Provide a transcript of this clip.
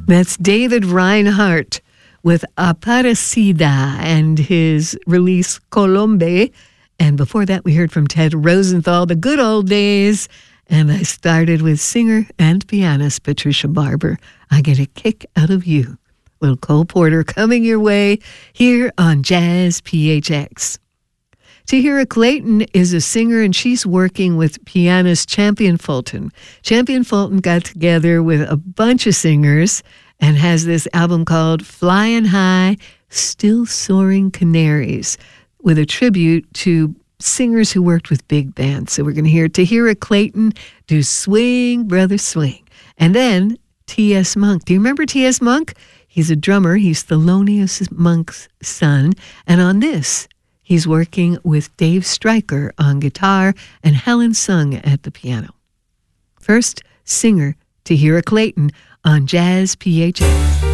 That's David Reinhardt with Aparecida and his release Colombe. And before that, we heard from Ted Rosenthal, The Good Old Days. And I started with singer and pianist Patricia Barber. I Get a Kick Out of You. Little Cole Porter coming your way here on Jazz PHX. Tahira Clayton is a singer, and she's working with pianist Champion Fulton. Champion Fulton got together with a bunch of singers and has this album called Flying High, Still Soaring Canaries, with a tribute to singers who worked with big bands. So we're going to hear Tahira Clayton do Swing, Brother Swing. And then T.S. Monk. Do you remember T.S. Monk? He's a drummer. He's Thelonious Monk's son. And on this, he's working with Dave Stryker on guitar and Helen Sung at the piano. First, singer Tahira Clayton on Jazz PHX.